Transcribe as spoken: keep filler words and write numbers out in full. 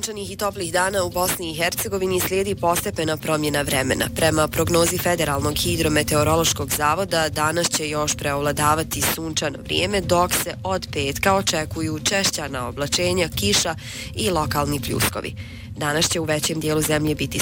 sunčanih i toplih dana u Bosni i Hercegovini slijedi postepena promjena vremena. Prema prognozi Federalnog hidrometeorološkog zavoda, danas će još preovladavati sunčano vrijeme, dok se od petka očekuju češća naoblačenja, kiša i lokalni pljuskovi. Danas će u većem dijelu zemlje biti